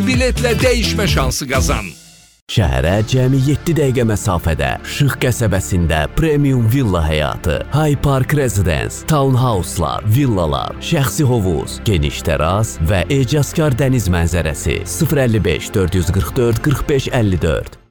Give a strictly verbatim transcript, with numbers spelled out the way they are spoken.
biletlə dəyişmə şansı qazan. Şəhərə cəmi yeddi dəqiqə məsafədə, Şıx qəsəbəsində premium villa həyatı, High Park Residence, townhouselar, villalar, şəxsi hovuz, geniş təras və ecazkar dəniz mənzərəsi. sıfır əlli beş dörd yüz qırx dörd qırx beş əlli dörd